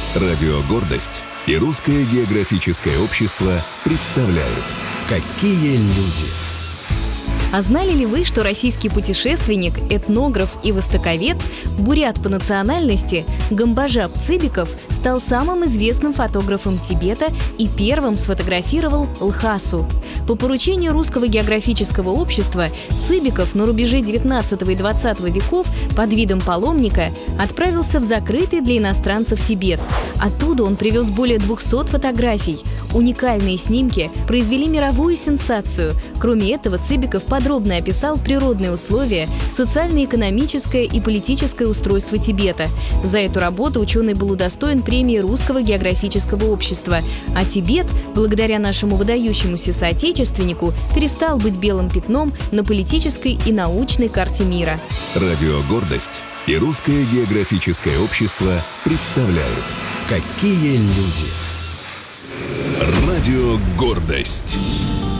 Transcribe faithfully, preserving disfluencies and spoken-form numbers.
Радио «Гордость» и Русское географическое общество представляют «Какие люди». А знали ли вы, что российский путешественник, этнограф и востоковед, бурят по национальности, Гамбажап Цыбиков стал самым известным фотографом Тибета и первым сфотографировал Лхасу? По поручению Русского географического общества Цыбиков на рубеже девятнадцатого и двадцатого веков под видом паломника отправился в закрытый для иностранцев Тибет. Оттуда он привез более двухсот фотографий. Уникальные снимки произвели мировую сенсацию. Кроме этого, Цыбиков подробно описал природные условия, социально-экономическое и политическое устройство Тибета. За эту работу ученый был удостоен премии Русского географического общества. А Тибет, благодаря нашему выдающемуся соотечественнику, перестал быть белым пятном на политической и научной карте мира. Радио «Гордость» и Русское географическое общество представляют «Какие люди». Радио «Гордость».